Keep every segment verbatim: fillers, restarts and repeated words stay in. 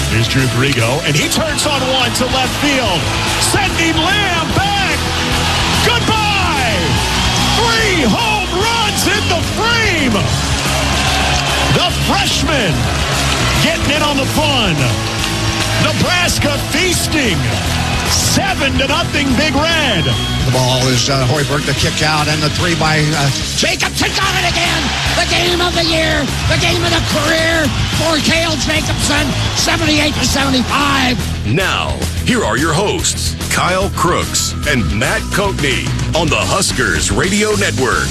Here's Drew Grigo, and he turns on one to left field, sending Lamb back. Goodbye! Three home runs in the frame. The freshman getting in on the fun. Nebraska feasting. Seven to nothing, Big Red. The ball is uh, Hoiberg to kick out, and the three by uh, Jacobson got it again. The game of the year, the game of the career for Cale Jacobson, seventy-eight to seventy-five. Now, here are your hosts, Kyle Crooks and Matt Coatney on the Huskers Radio Network.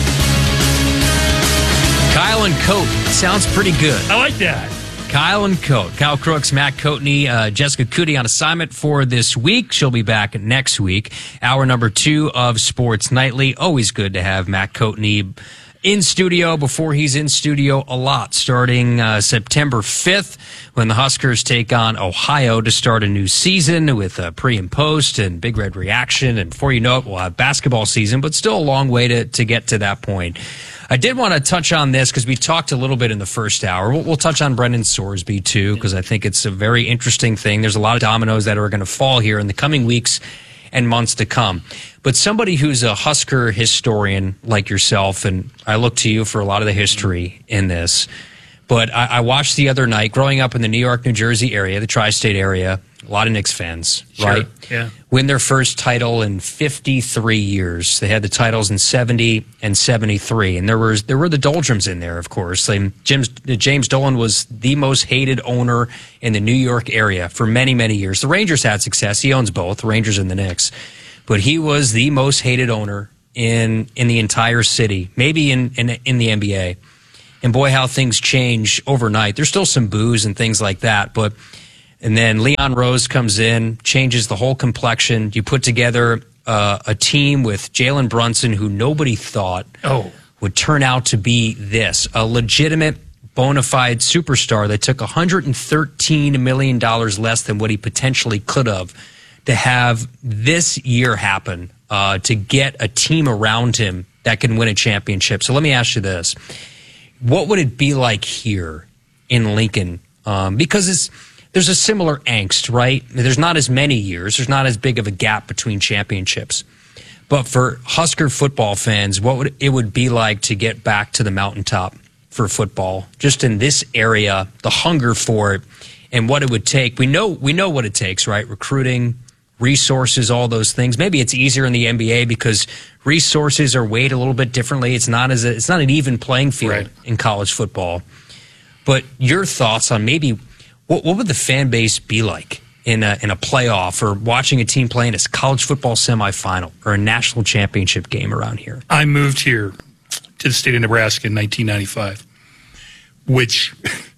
Kyle and Coat sounds pretty good. I like that. Kyle and Coat. Kyle Crooks, Matt Coatney, uh, Jessica Cootie on assignment for this week. She'll be back next week. Hour number two of Sports Nightly. Always good to have Matt Coatney in studio before he's in studio a lot, starting uh, September fifth when the Huskers take on Ohio to start a new season with a pre and post and Big Red reaction. And before you know it, we'll have basketball season, but still a long way to, to get to that point. I did want to touch on this because we talked a little bit in the first hour. We'll, we'll touch on Brendan Sorsby, too, because I think it's a very interesting thing. There's a lot of dominoes that are going to fall here in the coming weeks and months to come. But somebody who's a Husker historian like yourself, and I look to you for a lot of the history in this, but I, I watched the other night, growing up in the New York, New Jersey area, the tri-state area, a lot of Knicks fans, Sure. right? Yeah. Win their first title in fifty-three years. They had the titles in seventy and seventy-three, and there was there were the doldrums in there, of course. Like James, James Dolan was the most hated owner in the New York area for many, many years. The Rangers had success. He owns both, the Rangers and the Knicks. But he was the most hated owner in in the entire city, maybe in, in, in the N B A. And boy, how things change overnight. There's still some boos and things like that, but... And then Leon Rose comes in, changes the whole complexion. You put together uh, a team with Jalen Brunson, who nobody thought oh. would turn out to be this, a legitimate, bona fide superstar that took one hundred thirteen million dollars less than what he potentially could have to have this year happen, uh, to get a team around him that can win a championship. So let me ask you this. What would it be like here in Lincoln? Um, because it's... There's a similar angst, right? There's not as many years. There's not as big of a gap between championships. But for Husker football fans, what would it would be like to get back to the mountaintop for football, just in this area, the hunger for it, and what it would take? We know we know what it takes, right? Recruiting, resources, all those things. Maybe it's easier in the N B A because resources are weighed a little bit differently. It's not as a, it's not an even playing field right. in college football. But your thoughts on maybe What, what would the fan base be like in a, in a playoff or watching a team play in a college football semifinal or a national championship game around here? I moved here to the state of Nebraska in nineteen ninety-five, which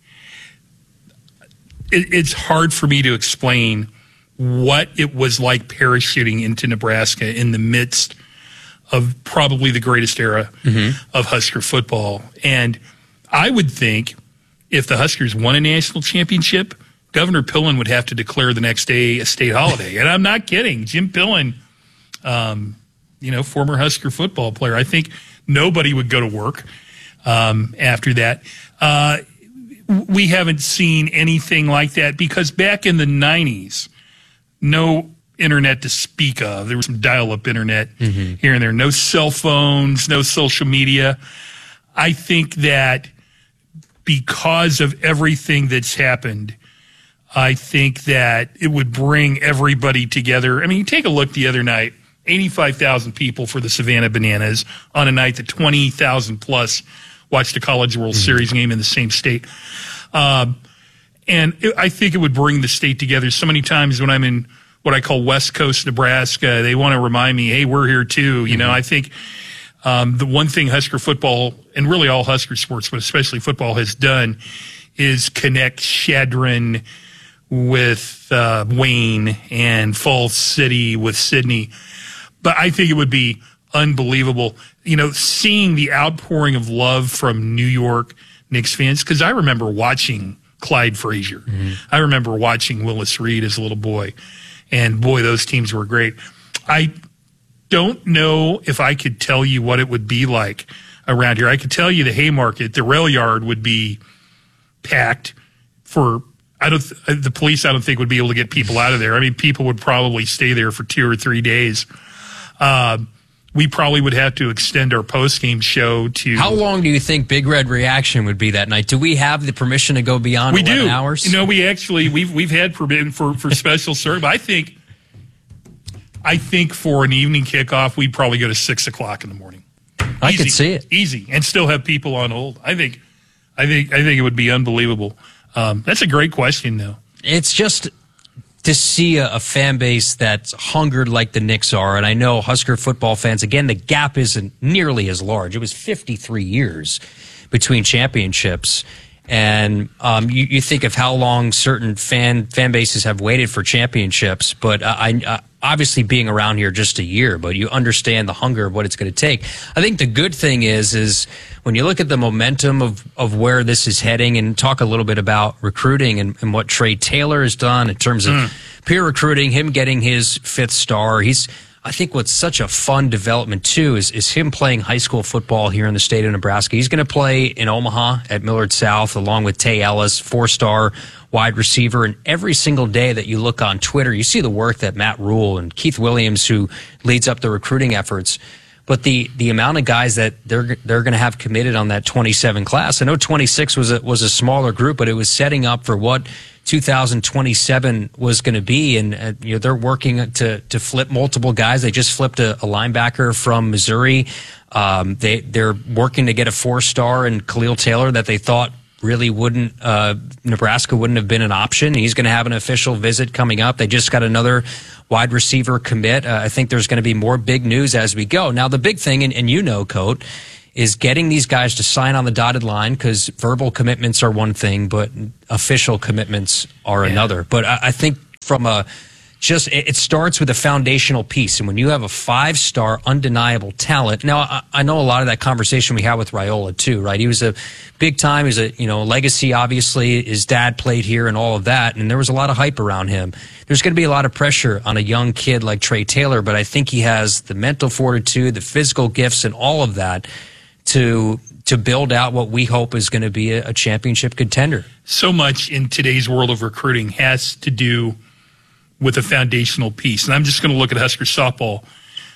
it, it's hard for me to explain what it was like parachuting into Nebraska in the midst of probably the greatest era mm-hmm. of Husker football. And I would think if the Huskers won a national championship, Governor Pillen would have to declare the next day a state holiday. And I'm not kidding. Jim Pillen, um, you know, former Husker football player. I think nobody would go to work um, after that. Uh, we haven't seen anything like that because back in the nineties, no internet to speak of. There was some dial-up internet mm-hmm. here and there. No cell phones, no social media. I think that because of everything that's happened, I think that it would bring everybody together. I mean, you take a look the other night, eighty-five thousand people for the Savannah Bananas on a night that twenty thousand plus watched a College World mm-hmm. Series game in the same state. Um, and it, I think it would bring the state together. So many times when I'm in what I call West Coast Nebraska, they want to remind me, hey, we're here too. You mm-hmm. know, I think um, the one thing Husker football, and really all Husker sports, but especially football, has done is connect Chadron with uh, Wayne and Falls City with Sydney. But I think it would be unbelievable, you know, seeing the outpouring of love from New York Knicks fans, because I remember watching Clyde Frazier. Mm-hmm. I remember watching Willis Reed as a little boy. And, boy, those teams were great. I don't know if I could tell you what it would be like around here. I could tell you the Haymarket, the rail yard would be packed for, I don't. The police, I don't think, would be able to get people out of there. I mean, people would probably stay there for two or three days. Uh, we probably would have to extend our post-game show to. How long do you think Big Red Reaction would be that night? Do we have the permission to go beyond we eleven do. hours? You know, we actually we've we've had permission for for special service. I think. I think for an evening kickoff, we'd probably go to six o'clock in the morning. I Easy, could see it easy, and still have people on hold. I think, I think, I think it would be unbelievable. Um, that's a great question, though. It's just to see a, a fan base that's hungered like the Knicks are, and I know Husker football fans. Again, the gap isn't nearly as large. It was fifty-three years between championships. And um, you, you think of how long certain fan fan bases have waited for championships, but I, I obviously being around here just a year, but you understand the hunger of what it's going to take. I think the good thing is is when you look at the momentum of, of where this is heading, and talk a little bit about recruiting and, and what Trey Taylor has done in terms of mm. peer recruiting, him getting his fifth star. He's I think what's such a fun development, too, is, is him playing high school football here in the state of Nebraska. He's going to play in Omaha at Millard South along with Tay Ellis, four-star wide receiver. And every single day that you look on Twitter, you see the work that Matt Rule and Keith Williams, who leads up the recruiting efforts. But the, the amount of guys that they're they're going to have committed on that twenty-seven class, I know twenty-six was a, was a smaller group, but it was setting up for what two thousand twenty-seven was going to be, and uh, you know they're working to to flip multiple guys. They just flipped a, a linebacker from Missouri. Um, they they're working to get a four star in Khalil Taylor that they thought really wouldn't uh, Nebraska wouldn't have been an option. He's going to have an official visit coming up. They just got another wide receiver commit. Uh, I think there's going to be more big news as we go. Now the big thing, and, and you know, Coat, is getting these guys to sign on the dotted line, because verbal commitments are one thing, but official commitments are yeah. another. But I, I think from a just it, it starts with a foundational piece, and when you have a five-star undeniable talent. Now I, I know a lot of that conversation we had with Raiola too, right? He was a big time. He's a you know legacy. Obviously, his dad played here and all of that, and there was a lot of hype around him. There's going to be a lot of pressure on a young kid like Trey Taylor, but I think he has the mental fortitude, the physical gifts, and all of that to to build out what we hope is going to be a, a championship contender. So much in today's world of recruiting has to do with a foundational piece. And I'm just going to look at Husker softball.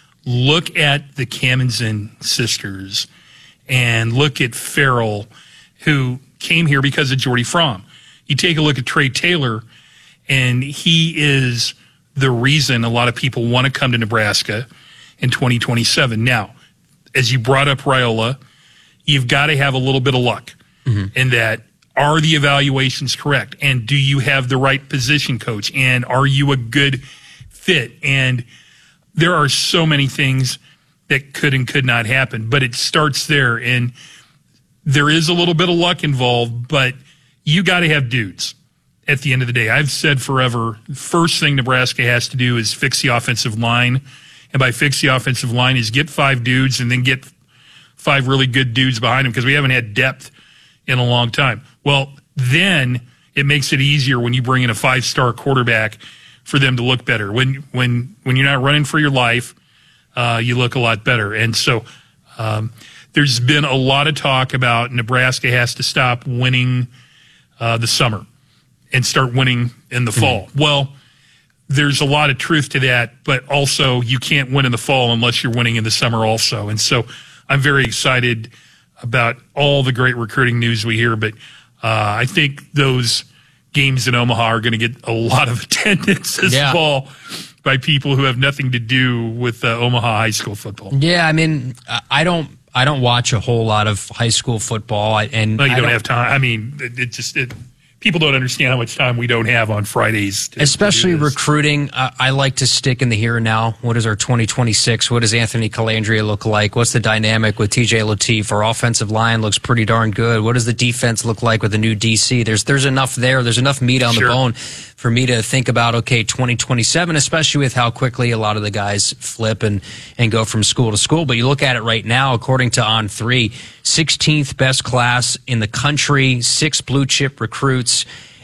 Look at the Kamenzen sisters and look at Farrell, who came here because of Jordy Fromm. You take a look at Trey Taylor, and he is the reason a lot of people want to come to Nebraska in twenty twenty-seven. Now, as you brought up Raiola, you've got to have a little bit of luck mm-hmm. in that. Are the evaluations correct? And do you have the right position coach? And are you a good fit? And there are so many things that could and could not happen, but it starts there. And there is a little bit of luck involved, but you got to have dudes at the end of the day. I've said forever, first thing Nebraska has to do is fix the offensive line. And by fix the offensive line is get five dudes and then get five really good dudes behind them, because we haven't had depth in a long time. Well, then it makes it easier when you bring in a five-star quarterback for them to look better. When when when you're not running for your life, uh, you look a lot better. And so um, there's been a lot of talk about Nebraska has to stop winning uh, the summer and start winning in the fall. Mm-hmm. Well, there's a lot of truth to that, but also you can't win in the fall unless you're winning in the summer also. And so I'm very excited about all the great recruiting news we hear, but uh, I think those games in Omaha are going to get a lot of attendance this yeah. fall by people who have nothing to do with uh, Omaha high school football. Yeah, I mean, I don't, I don't watch a whole lot of high school football, and no, you I don't, don't have time. I mean, it, it just it, people don't understand how much time we don't have on Fridays. To, Especially to recruiting. I, I like to stick in the here and now. What is our twenty twenty-six? What does Anthony Calandria look like? What's the dynamic with T J Lateef? Our offensive line looks pretty darn good. What does the defense look like with the new D C? There's there's enough there. There's enough meat on sure. the bone for me to think about, okay, twenty twenty-seven, especially with how quickly a lot of the guys flip and, and go from school to school. But you look at it right now, according to On three, sixteenth best class in the country, six blue chip recruits.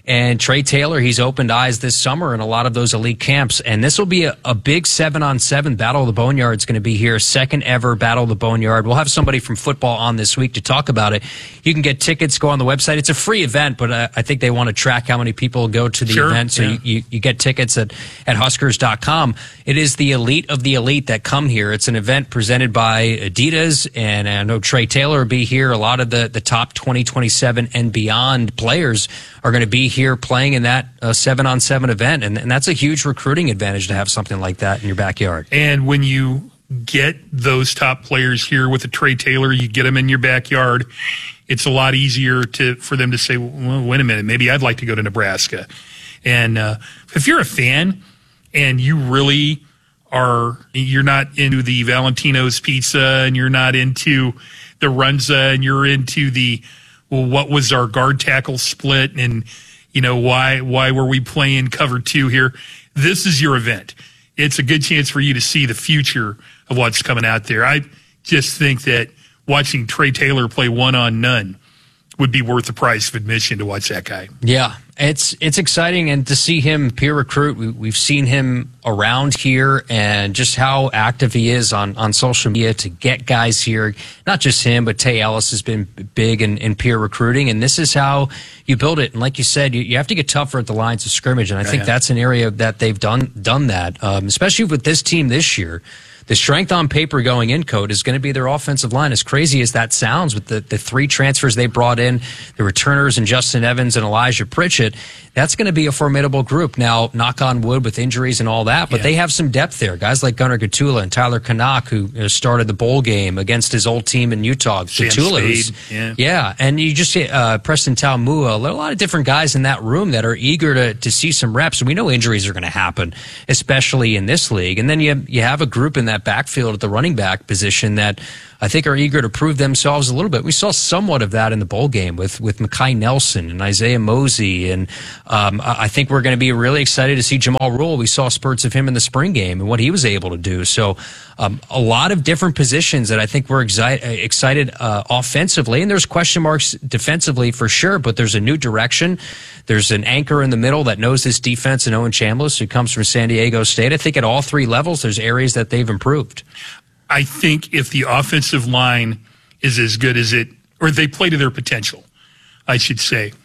And Trey Taylor, he's opened eyes this summer in a lot of those elite camps. And this will be a, a big seven-on-seven. Battle of the Boneyard is going to be here, second ever Battle of the Boneyard. We'll have somebody from football on this week to talk about it. You can get tickets, go on the website. It's a free event, but uh, I think they want to track how many people go to the Sure, event. So yeah. you, you, you get tickets at, at Huskers dot com. It is the elite of the elite that come here. It's an event presented by Adidas, and I know Trey Taylor will be here. A lot of the, the top twenty twenty-seven and beyond players are going to be here playing in that uh, seven-on-seven event, and, and that's a huge recruiting advantage to have something like that in your backyard. And when you get those top players here with a Trey Taylor, you get them in your backyard, it's a lot easier to for them to say, well, wait a minute, maybe I'd like to go to Nebraska. And uh, if you're a fan and you really are, you're not into the Valentino's pizza and you're not into the Runza and you're into the, well, what was our guard tackle split and, you know, why why were we playing cover two here? This is your event. It's a good chance for you to see the future of what's coming out there. I just think that watching Trey Taylor play one on none would be worth the price of admission to watch that guy. Yeah, it's it's exciting, and to see him peer recruit. We, we've seen him around here, and just how active he is on, on social media to get guys here. Not just him, but Tay Ellis has been big in, in peer recruiting, and this is how you build it. And like you said, you, you have to get tougher at the lines of scrimmage, and I think yeah. that's an area that they've done done that, um, especially with this team this year. The strength on paper going in, Code, is going to be their offensive line. As crazy as that sounds, with the, the three transfers they brought in, the returners and Justin Evans and Elijah Pritchett, that's going to be a formidable group. Now, knock on wood with injuries and all that, but yeah. they have some depth there. Guys like Gunnar Gatula and Tyler Canuck, who you know, started the bowl game against his old team in Utah. Sam Gatula, Spade, yeah. yeah, and you just get uh, Preston Taumua. There are a lot of different guys in that room that are eager to, to see some reps. And we know injuries are going to happen, especially in this league. And then you you have a group in that backfield at the running back position that I think are eager to prove themselves a little bit. We saw somewhat of that in the bowl game with, with Mekhi Nelson and Isaiah Mosey. And um, I think we're going to be really excited to see Jamal Rule. We saw spurts of him in the spring game and what he was able to do. So um, a lot of different positions that I think we're exi- excited uh, offensively. And there's question marks defensively for sure, but there's a new direction. There's an anchor in the middle that knows this defense, and Owen Chambliss, who comes from San Diego State. I think at all three levels, there's areas that they've improved. I think if the offensive line is as good as it, or they play to their potential, I should say,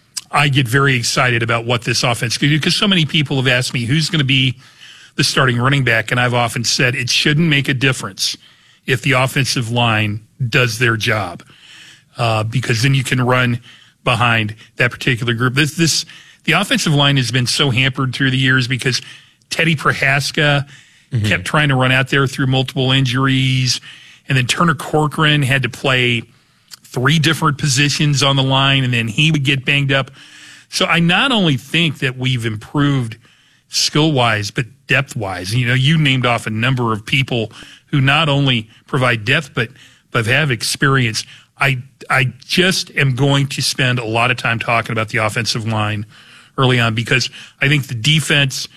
I get very excited about what this offense can do, because so many people have asked me who's going to be the starting running back, and I've often said it shouldn't make a difference if the offensive line does their job, uh, because then you can run behind that particular group. This, this, the offensive line has been so hampered through the years because Teddy Prohaska mm-hmm. kept trying to run out there through multiple injuries, and then Turner Corcoran had to play three different positions on the line, and then he would get banged up. So I not only think that we've improved skill-wise, but depth-wise. You know, you named off a number of people who not only provide depth, but but have experience. I I just am going to spend a lot of time talking about the offensive line early on, because I think the defense,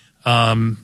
um,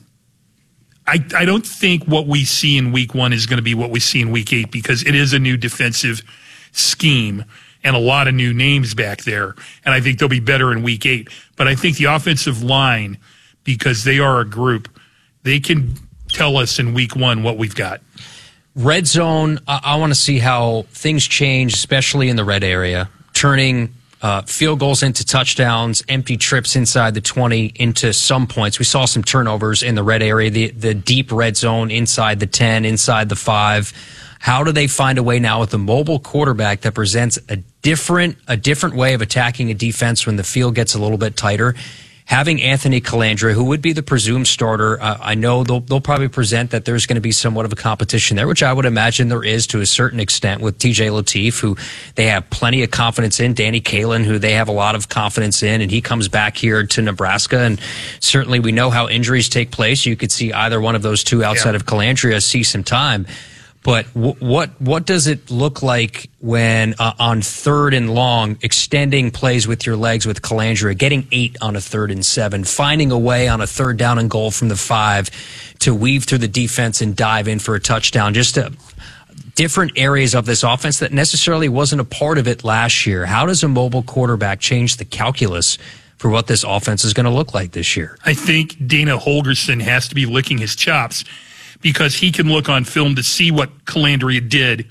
I, I don't think what we see in week one is going to be what we see in week eight, because it is a new defensive scheme and a lot of new names back there. And I think they'll be better in week eight. But I think the offensive line, because they are a group, they can tell us in week one what we've got. Red zone, I, I want to see how things change, especially in the red area, turning uh, field goals into touchdowns, empty trips inside the twenty into some points. We saw some turnovers in the red area, the, the deep red zone inside the ten, inside the five. How do they find a way now with a mobile quarterback that presents a different a different way of attacking a defense when the field gets a little bit tighter? Having Anthony Calandra, who would be the presumed starter, uh, I know they'll, they'll probably present that there's going to be somewhat of a competition there, which I would imagine there is to a certain extent with T J Lateef, who they have plenty of confidence in, Danny Kaelin, who they have a lot of confidence in, and he comes back here to Nebraska. And certainly we know how injuries take place. You could see either one of those two outside yeah. of Calandra see some time. But w- what what does it look like when uh, on third and long, extending plays with your legs with Calandra, getting eight on a third and seven, finding a way on a third down and goal from the five to weave through the defense and dive in for a touchdown? Just a, different areas of this offense that necessarily wasn't a part of it last year. How does a mobile quarterback change the calculus for what this offense is going to look like this year. I think Dana Holgorsen has to be licking his chops because he can look on film to see what Calandria did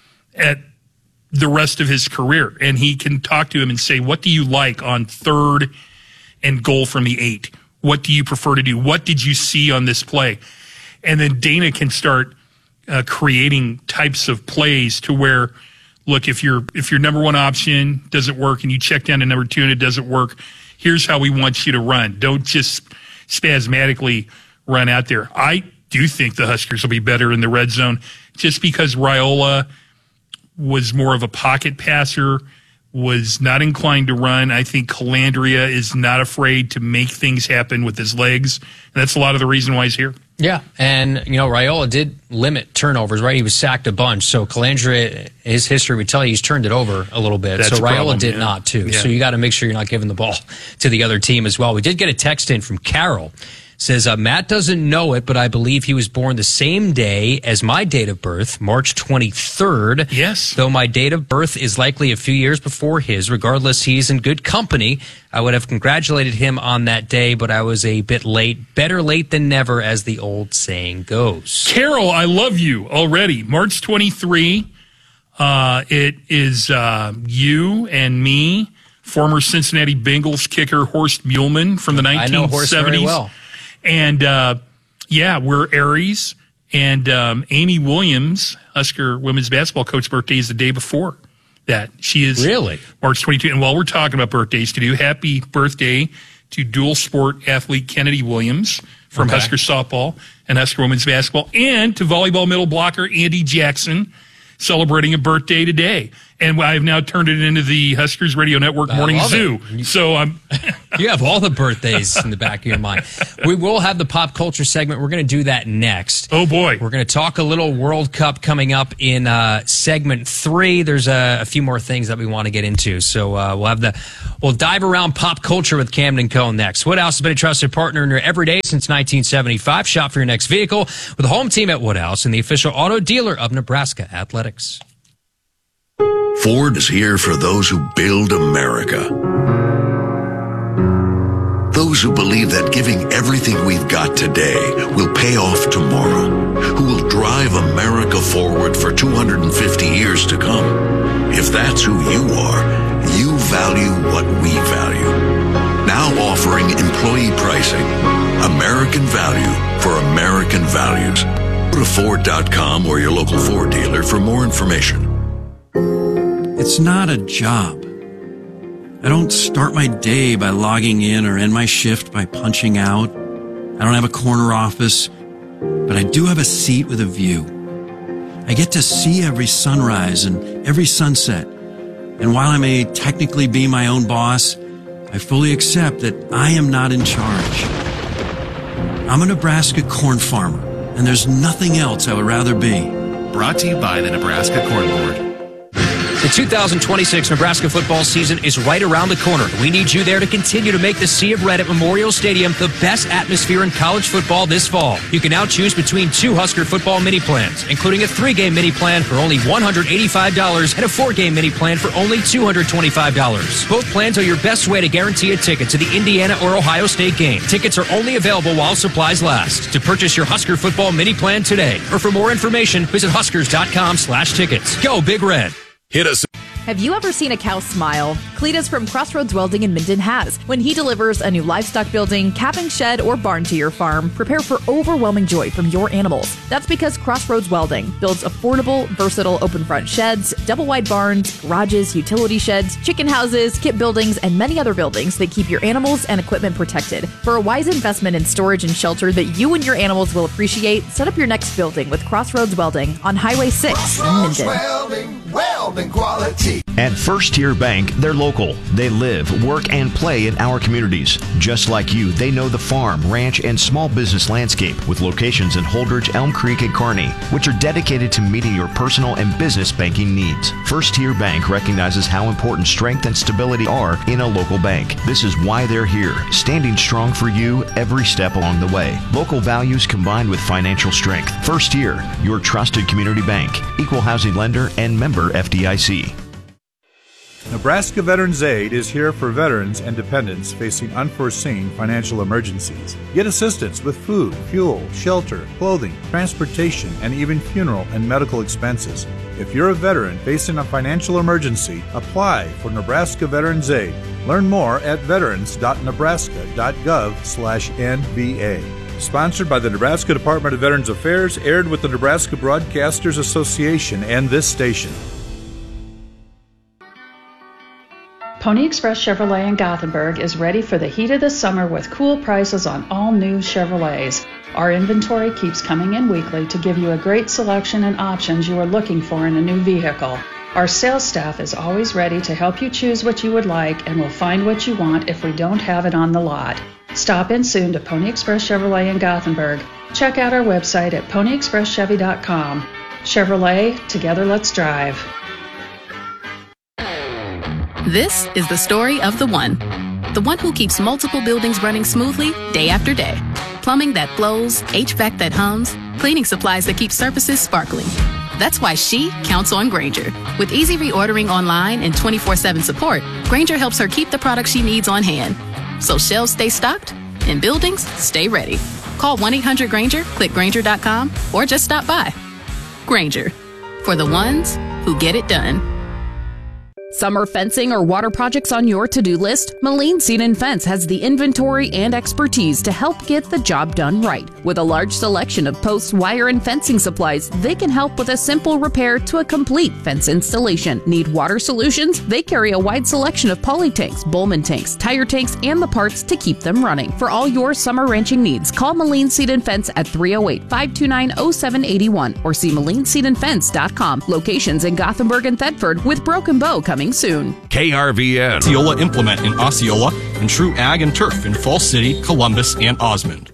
at the rest of his career. And he can talk to him and say, what do you like on third and goal from the eight? What do you prefer to do? What did you see on this play? And then Dana can start uh, creating types of plays to where, look, if your if your number one option doesn't work and you check down to number two and it doesn't work, here's how we want you to run. Don't just spasmodically run out there. I do think the Huskers will be better in the red zone just because Raiola was more of a pocket passer, was not inclined to run. I think Calandria is not afraid to make things happen with his legs. And that's a lot of the reason why he's here. Yeah, and, you know, Raiola did limit turnovers, right? He was sacked a bunch. So Calandria, his history would tell you he's turned it over a little bit. That's so a Raiola problem, did yeah. not, too. Yeah. So you got to make sure you're not giving the ball to the other team as well. We did get a text in from Carol. Says, uh, Matt doesn't know it, but I believe he was born the same day as my date of birth, March twenty-third. Yes. Though my date of birth is likely a few years before his. Regardless, he's in good company. I would have congratulated him on that day, but I was a bit late. Better late than never, as the old saying goes. Carol, I love you already. March twenty-third. Uh, it is uh, you and me, former Cincinnati Bengals kicker Horst Muhlman from the nineteen seventies. I know Horst very well. And, uh, yeah, we're Aries. And um, Amy Williams, Husker women's basketball coach, birthday is the day before that. She is really March twenty-second. And while we're talking about birthdays to do, happy birthday to dual sport athlete Kennedy Williams from okay. Husker softball and Husker women's basketball, and to volleyball middle blocker Andy Jackson, celebrating a birthday today. And I have now turned it into the Huskers Radio Network I Morning love Zoo. it. So I'm. You have all the birthdays in the back of your mind. We will have the pop culture segment. We're going to do that next. Oh, boy. We're going to talk a little World Cup coming up in uh, segment three. There's a, a few more things that we want to get into. So uh, we'll have the we'll dive around pop culture with Camden Coe next. Woodhouse has been a trusted partner in your everyday since nineteen seventy-five. Shop for your next vehicle with the home team at Woodhouse and the official auto dealer of Nebraska Athletics. Ford is here for those who build America. Those who believe that giving everything we've got today will pay off tomorrow. Who will drive America forward for two hundred fifty years to come. If that's who you are, you value what we value. Now offering employee pricing. American value for American values. Go to Ford dot com or your local Ford dealer for more information. It's not a job. I don't start my day by logging in or end my shift by punching out. I don't have a corner office, but I do have a seat with a view. I get to see every sunrise and every sunset. And while I may technically be my own boss, I fully accept that I am not in charge. I'm a Nebraska corn farmer, and there's nothing else I would rather be. Brought to you by the Nebraska Corn Board. The two thousand twenty-six Nebraska football season is right around the corner. We need you there to continue to make the Sea of Red at Memorial Stadium the best atmosphere in college football this fall. You can now choose between two Husker football mini plans, including a three-game mini plan for only one hundred eighty-five dollars and a four-game mini plan for only two hundred twenty-five dollars. Both plans are your best way to guarantee a ticket to the Indiana or Ohio State game. Tickets are only available while supplies last. To purchase your Husker football mini plan today, or for more information, visit huskers dot com slash tickets. Go Big Red. Hit us. Have you ever seen a cow smile? Cletus from Crossroads Welding in Minden has. When he delivers a new livestock building, calving shed, or barn to your farm, prepare for overwhelming joy from your animals. That's because Crossroads Welding builds affordable, versatile open front sheds, double wide barns, garages, utility sheds, chicken houses, kit buildings, and many other buildings that keep your animals and equipment protected. For a wise investment in storage and shelter that you and your animals will appreciate, set up your next building with Crossroads Welding on Highway six in Minden. Welding, welding quality. At First Tier Bank, they're local. They live, work, and play in our communities. Just like you, they know the farm, ranch, and small business landscape with locations in Holdridge, Elm Creek, and Kearney, which are dedicated to meeting your personal and business banking needs. First Tier Bank recognizes how important strength and stability are in a local bank. This is why they're here, standing strong for you every step along the way. Local values combined with financial strength. First Tier, your trusted community bank, equal housing lender, and member F D I C. Nebraska Veterans Aid is here for veterans and dependents facing unforeseen financial emergencies. Get assistance with food, fuel, shelter, clothing, transportation, and even funeral and medical expenses. If you're a veteran facing a financial emergency, apply for Nebraska Veterans Aid. Learn more at veterans.nebraska.gov slash NVA. Sponsored by the Nebraska Department of Veterans Affairs, aired with the Nebraska Broadcasters Association and this station. Pony Express Chevrolet in Gothenburg is ready for the heat of the summer with cool prices on all new Chevrolets. Our inventory keeps coming in weekly to give you a great selection and options you are looking for in a new vehicle. Our sales staff is always ready to help you choose what you would like and will find what you want if we don't have it on the lot. Stop in soon to Pony Express Chevrolet in Gothenburg. Check out our website at pony express chevy dot com. Chevrolet, together let's drive. This is the story of the one. The one who keeps multiple buildings running smoothly day after day. Plumbing that flows, H V A C that hums, cleaning supplies that keep surfaces sparkling. That's why she counts on Grainger. With easy reordering online and twenty-four seven support, Grainger helps her keep the products she needs on hand. So shelves stay stocked and buildings stay ready. Call one eight hundred Grainger, click Grainger dot com, or just stop by. Grainger, for the ones who get it done. Summer fencing or water projects on your to-do list? Moline Seed and Fence has the inventory and expertise to help get the job done right. With a large selection of posts, wire, and fencing supplies, they can help with a simple repair to a complete fence installation. Need water solutions? They carry a wide selection of poly tanks, Bowman tanks, tire tanks, and the parts to keep them running. For all your summer ranching needs, call Moline Seed and Fence at three oh eight, five two nine, oh seven eight one or see moline seed and fence dot com. Locations in Gothenburg and Thetford, with Broken Bow coming soon. K R V N. Osceola Implement in Osceola and True Ag and Turf in Falls City, Columbus, and Osmond.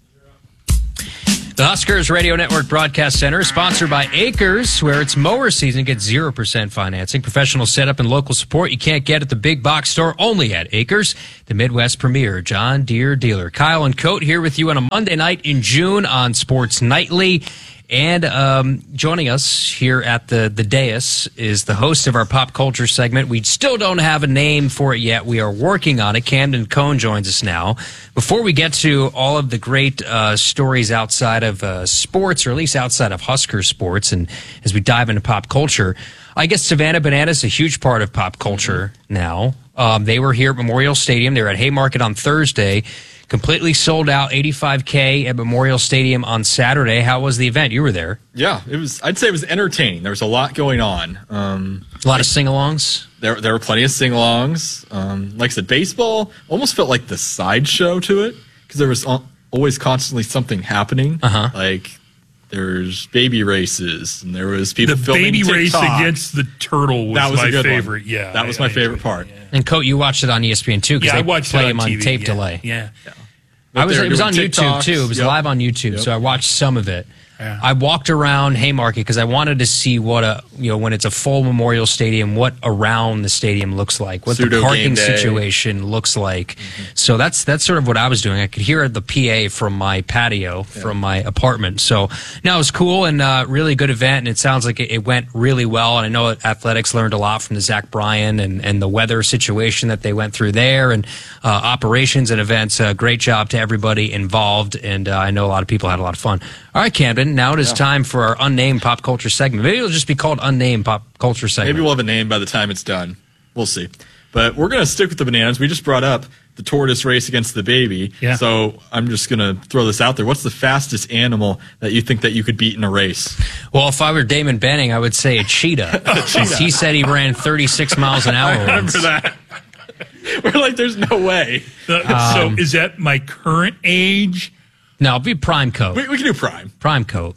The Huskers Radio Network Broadcast Center is sponsored by Acres, where it's mower season. Get zero percent financing, professional setup, and local support you can't get at the big box store, only at Acres, the Midwest premier John Deere dealer. Kyle and Coat here with you on a Monday night in June on Sports Nightly. And um, joining us here at the, the dais is the host of our pop culture segment. We still don't have a name for it yet. We are working on it. Camden Cohn joins us now. Before we get to all of the great uh, stories outside of uh, sports, or at least outside of Husker sports, and as we dive into pop culture, I guess Savannah Banana is a huge part of pop culture now. Um, they were here at Memorial Stadium. They were at Haymarket on Thursday. Completely sold out, eighty-five K at Memorial Stadium on Saturday. How was the event? You were there. Yeah, it was. I'd say it was entertaining. There was a lot going on. Um, a lot of sing-alongs. There, there were plenty of sing-alongs. Um, like I said, baseball almost felt like the sideshow to it because there was always constantly something happening. Uh-huh. Like there's baby races, and there was people the filming baby TikTok. race against the turtle was, that was my a good favorite. One. Yeah, that was I, my I favorite part. It, yeah. And Coat, you watched it on E S P N two because yeah, they I watched play it him on T V, tape yeah, delay. Yeah. yeah. I was. It was on TikToks. YouTube too. It was Yep. live on YouTube, Yep. so I watched some of it. Yeah. I walked around Haymarket because I wanted to see what a you know when it's a full Memorial Stadium, what around the stadium looks like, what Pseudo the parking game day. situation looks like. Mm-hmm. So that's that's sort of what I was doing. I could hear the P A from my patio, yeah. from my apartment. So now it was cool and uh, really good event, and it sounds like it, it went really well. And I know athletics learned a lot from the Zach Bryan and, and the weather situation that they went through there, and uh, operations and events. Uh, great job to everybody involved, and uh, I know a lot of people had a lot of fun. All right, Camden, now it is yeah. time for our unnamed pop culture segment. Maybe it'll just be called unnamed pop culture segment. Maybe we'll have a name by the time it's done. We'll see. But we're going to stick with the bananas. We just brought up the tortoise race against the baby. Yeah. So I'm just going to throw this out there. What's the fastest animal that you think that you could beat in a race? Well, if I were Damon Benning, I would say a cheetah. a cheetah. He said he ran thirty-six miles an hour I remember once. that. We're like, there's no way. Uh, Um, so is that my current age? No, it'll be prime coat. We, we can do prime. Prime coat.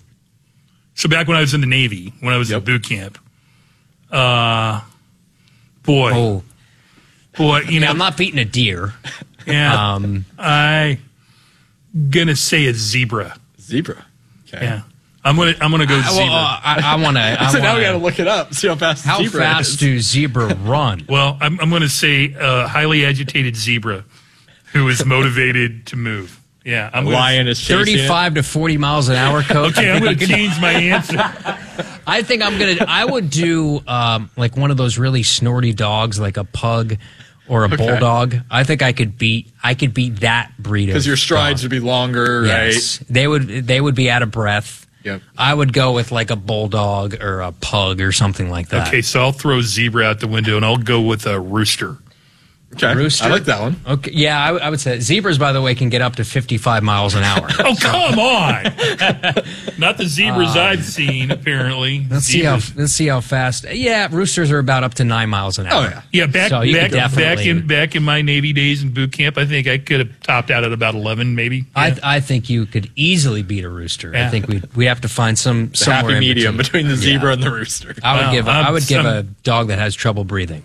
So back when I was in the Navy, when I was Yep. in boot camp, uh, boy, Oh, boy, you yeah, know, I'm not beating a deer. yeah, Um, I gonna say a zebra. Zebra. Okay. Yeah, I'm gonna I'm gonna go I, zebra. well, uh, I, I want to. So now we got to look it up, see how fast How zebra fast is. do zebra run? well, I'm I'm gonna say a highly agitated zebra who is motivated to move. Yeah, I'm lion is chasing thirty-five it. to forty miles an hour, Coach. Okay, I'm going to change my answer. I think I'm gonna. I would do um, like one of those really snorty dogs, like a pug or a Okay. bulldog. I think I could beat. I could beat that breed. Because of your strides dog. would be longer, Yes. right? They would. They would be out of breath. Yep. I would go with like a bulldog or a pug or something like that. Okay, so I'll throw zebra out the window and I'll go with a rooster. Okay, Rooster. I like that one. Okay, yeah, I, I would say zebras. By the way, can get up to fifty-five miles an hour. Oh, come on! Not the zebras Uh, I've seen. Apparently, Let's see how. Let's see how fast. Yeah, roosters are about up to nine miles an hour. Oh yeah, yeah. Back So you back, could definitely- back in back in my Navy days in boot camp, I think I could have topped out at about eleven, maybe. I, I think you could easily beat a rooster. I Yeah. think we we have to find some The somewhere happy in medium between the Yeah. zebra and the rooster. I would Well, give. A, I'm I would give some- a dog that has trouble breathing.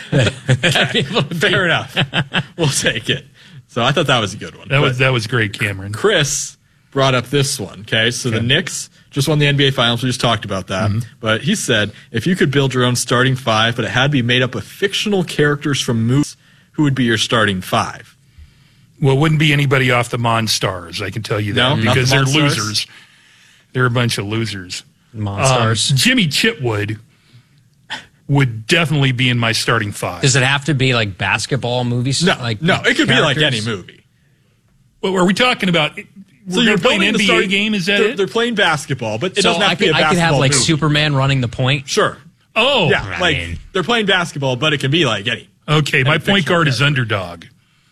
Fair enough. We'll take it. So I thought that was a good one. That was But that was great, Cameron. Chris brought up this one. Okay, so the Knicks just won the N B A Finals. We just talked about that. Mm-hmm. But he said if you could build your own starting five, but it had to be made up of fictional characters from movies, who would be your starting five? Well, it wouldn't be anybody off the Monstars, I can tell you that, No, not because the they're Monstars? losers. They're a bunch of losers. Monstars. Um, Jimmy Chitwood would definitely be in my starting five. Does it have to be like basketball movies? No, like no, it could be like any characters? movie. Well, are we talking about? We're going to play an N B A starting- game. Is that they're, it? They're playing basketball, but it So doesn't have I to be could, a I could basketball have like movie. Superman running the point. Sure. Oh, Yeah, I like mean- they're playing basketball, but it can be like any. okay. My any point fictional guard is character. underdog.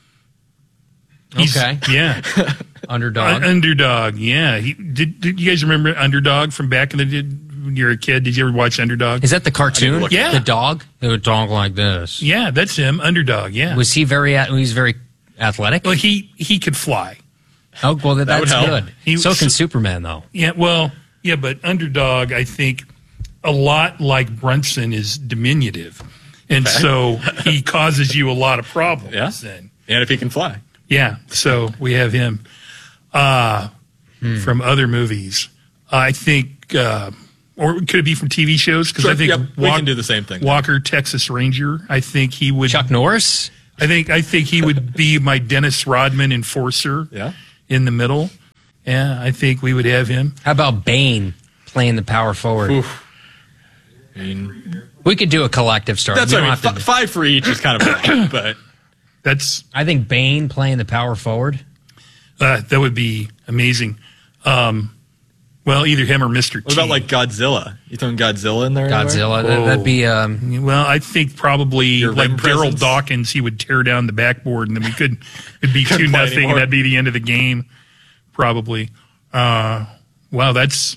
He's- Okay. Yeah. Underdog. Uh, underdog. Yeah. He, did, did you guys remember Underdog from back in the did, when you were a kid? Did you ever watch Underdog? Is that the cartoon? look at Yeah. The dog. It would talk like this. Yeah, that's him. Underdog. Yeah. Was he very? a- He was very athletic. Well, he he could fly. Oh, well, that, That would that's help. good. He so was- can Superman, though. Yeah. Well, yeah, but Underdog, I think, a lot like Brunson is diminutive, and so he causes you a lot of problems. Yeah. Then. And if he can fly. Yeah, so we have him. Uh, From other movies, I think, uh, or could it be from T V shows? Because Sure, I think yep, we can do the same thing. Walker, Texas Ranger. I think he would. Chuck Norris. I think I think he would be my Dennis Rodman enforcer. Yeah. In the middle. Yeah, I think we would have him. How about Bane playing the power forward? Oof. I mean, We could do a collective start. that's We what I don't mean. have F- to- five for each is kind of wrong, but That's I think Bane playing the power forward. uh, that would be amazing. Um, well, either him or Mister what about like Godzilla? You throwing Godzilla in there? anywhere? Godzilla. That, that'd be. Um, Well, I think probably Your like rim Daryl presence? Dawkins, he would tear down the backboard, and then we could it'd be Couldn't two play nothing, anymore. and that'd be the end of the game, probably. Uh, wow, that's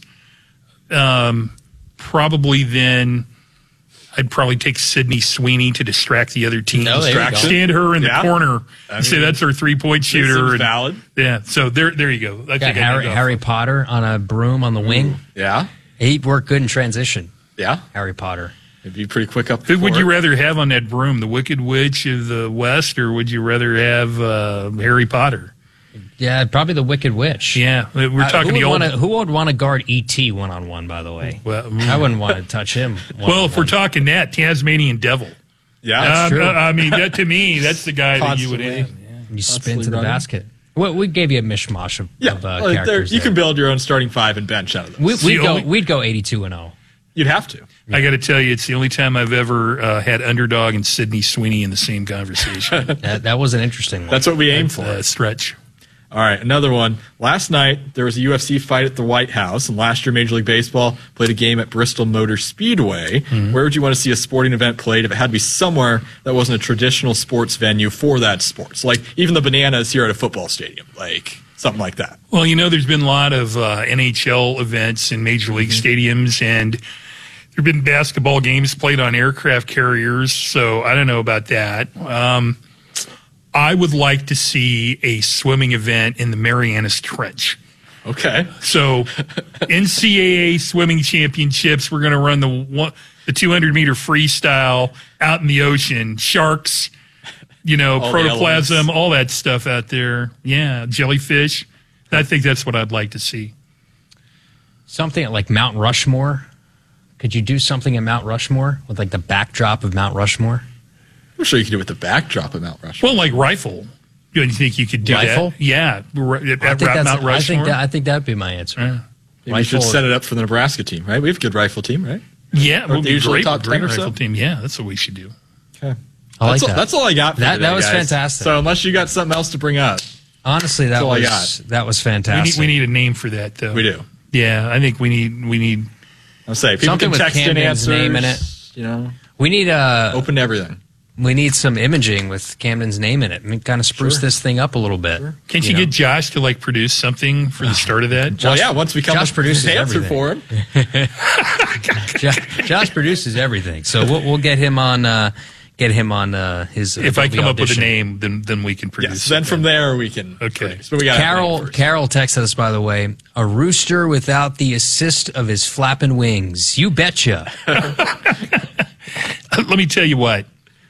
um, probably then. I'd probably take Sydney Sweeney to distract the other team. Oh, there you go. Stand her in Yeah. the corner I and say mean, that's her three point shooter. seems and- valid. Yeah, so there, there you go. I got think I'd Harry, go. Harry Potter on a broom on the wing. Yeah. He'd work good in transition. Yeah. Harry Potter. It'd be pretty quick up. Who would for you it. rather have on that broom, the Wicked Witch of the West, or would you rather have uh, Harry Potter? Yeah, probably the Wicked Witch. Yeah, we're Uh, talking who the would old. wanna, who would want to guard E T one on one? By the way, Well, mm. I wouldn't want to touch him. well, if we're talking that, Tasmanian Devil. Yeah. Uh, true. uh, I mean, that to me, that's the guy that you would Constantly. have. you spin constantly to the running. basket. Well, we gave you a mishmash of, Yeah. of uh, Like, there- characters. you there. can build your own starting five and bench out of them. We, the we'd go. only- We'd go eighty-two and zero. You'd have to. I got to tell you, it's the only time I've ever uh, had Underdog and Sydney Sweeney in the same conversation. That, that was an interesting one. That's what we aim for. uh, stretch. All right, another one. Last night, there was a U F C fight at the White House, and last year, Major League Baseball played a game at Bristol Motor Speedway. Mm-hmm. Where would you want to see a sporting event played if it had to be somewhere that wasn't a traditional sports venue for that sport? So, like, even the Bananas here at a football stadium, like something like that. Well, you know, there's been a lot of uh, N H L events in Major League Mm-hmm. stadiums, and there have been basketball games played on aircraft carriers, so I don't know about that. Um, I would like to see a swimming event in the Marianas Trench. Okay. So, N C double A swimming championships, we're going to run the one, the two hundred meter freestyle out in the ocean. Sharks, you know, All the protoplasm, elements. all that stuff out there. Yeah, jellyfish. I think that's what I'd like to see. Something like Mount Rushmore. Could you do something at Mount Rushmore with like the backdrop of Mount Rushmore? I'm sure you could do it with the backdrop of Mount Rushmore. Well, like rifle. Do you think you could do Rifle? that? Yeah, r- I at think, Mount that's, I, Rushmore. think that, I think that'd be my answer. Yeah. Maybe we should set it up for the Nebraska team, right? We have a good rifle team, right? Yeah, Or we'll they be usually great, top great ten or rifle so? team. Yeah, that's what we should do. Okay. I like that's, all, that. that's all I got for That, today, that was guys. fantastic. So unless you got something else to bring up. Honestly, that That's all I was got. that was We need, fantastic. we need a name for that, though. We do. Yeah, I think we need we need. I'll say people Something can with text in Camden's answers, name in it. You know, We need uh open to everything. we need some imaging with Camden's name in it. I mean, kind of spruce Sure. this thing up a little bit. Can't you, know? get Josh to like produce something for the start of that? Well, yeah. Once we come Josh up with produces an answer everything. for him, Josh, Josh produces everything, so we'll, we'll get him on. Uh, get him on uh, his. If I Adobe come up with a audition. name, then then we can produce. yes. Then it. from there we can. Okay. produce. But we got Carol Carol texted us, by the way, a rooster without the assist of his flapping wings. You betcha. Let me tell you what,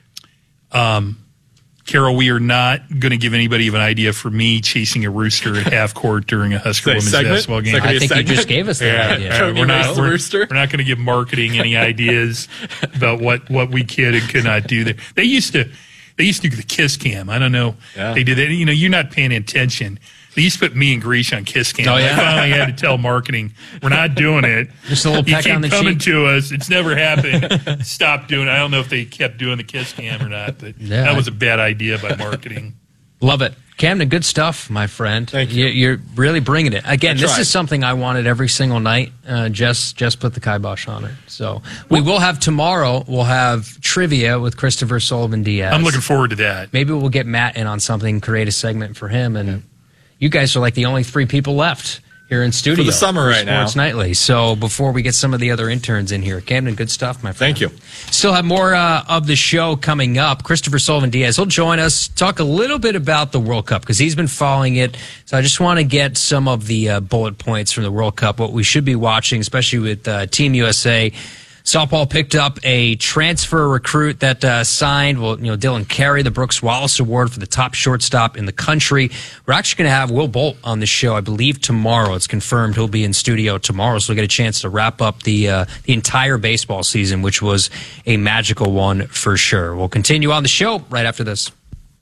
um, Carol, we are not going to give anybody an idea for me chasing a rooster at half court during a Husker Say, women's segment? basketball game. Is that gonna I be a think you segment? just gave us that Yeah, idea. uh, Tony we're not raised the we're, rooster? we're not going to give marketing any ideas about what, what we could and could not do there. They used to they used to do the kiss cam. I don't know. Yeah. They did that. You know, you're not paying attention. They used to put me and Gresh on kiss cam. Oh, yeah? I finally had to tell marketing, we're not doing it. Just a little you peck keep on the coming cheek. to us. It's never happened. Stop doing it. I don't know if they kept doing the kiss cam or not, but Yeah. that was a bad idea by marketing. Love it. Camden, good stuff, my friend. Thank you. You're really bringing it. Again, I this tried. is something I wanted every single night. Uh, Jess, Jess put the kibosh on it. So we will have tomorrow, we'll have trivia with Christopher Sullivan Diaz. I'm looking forward to that. Maybe we'll get Matt in on something, create a segment for him. And you guys are like the only three people left here in studio. For the summer right now. Sports Nightly. So before we get some of the other interns in here, Camden, good stuff, my friend. Thank you. Still have more uh, of the show coming up. Christopher Sullivan Diaz, he'll join us, talk a little bit about the World Cup because he's been following it. So I just want to get some of the uh, bullet points from the World Cup, what we should be watching, especially with uh, Team U S A. Softball picked up a transfer recruit that uh, signed, well, you know, Dylan Carey, the Brooks Wallace Award for the top shortstop in the country. We're actually going to have Will Bolt on the show, I believe, tomorrow. It's confirmed he'll be in studio tomorrow, so we'll get a chance to wrap up the uh, the entire baseball season, which was a magical one for sure. We'll continue on the show right after this.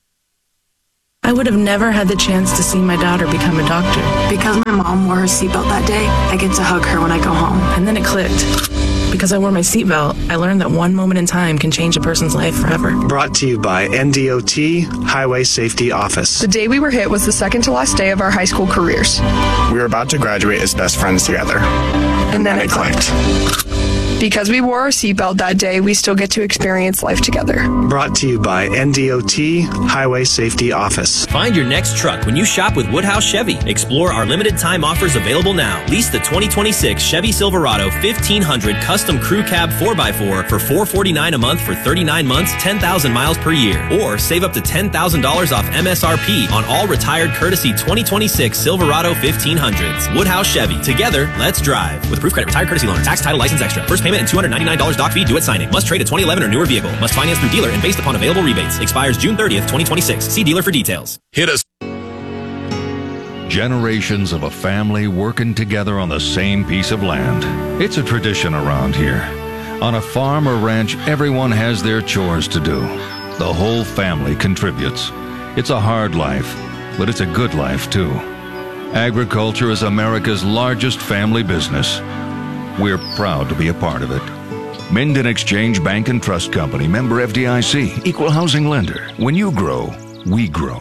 I would have never had the chance to see my daughter become a doctor. Because my mom wore her seatbelt that day, I get to hug her when I go home. And then it clicked. Because I wore my seatbelt, I learned that one moment in time can change a person's life forever. Brought to you by N D O T Highway Safety Office. The day we were hit was the second to last day of our high school careers. We were about to graduate as best friends together. And then it clicked. Because we wore our seatbelt that day, we still get to experience life together. Brought to you by N D O T Highway Safety Office. Find your next truck when you shop with Woodhouse Chevy. Explore our limited time offers available now. Lease the twenty twenty-six Chevy Silverado fifteen hundred Custom Crew Cab four by four for four hundred forty-nine dollars a month for thirty-nine months, ten thousand miles per year. Or save up to ten thousand dollars off M S R P on all retired courtesy twenty twenty-six Silverado fifteen hundreds. Woodhouse Chevy. Together, let's drive. With Proof Credit Retired Courtesy Loan. Tax, title, license extra. First payment and two hundred ninety-nine dollars doc fee due at signing. Must trade a twenty eleven or newer vehicle. Must finance through dealer and based upon available rebates. Expires June thirtieth, twenty twenty-six. See dealer for details. Hit us. Generations of a family working together on the same piece of land. It's a tradition around here. On a farm or ranch, everyone has their chores to do. The whole family contributes. It's a hard life, but it's a good life too. Agriculture is America's largest family business. We're proud to be a part of it. Minden Exchange Bank and Trust Company, member F D I C, equal housing lender. When you grow, we grow.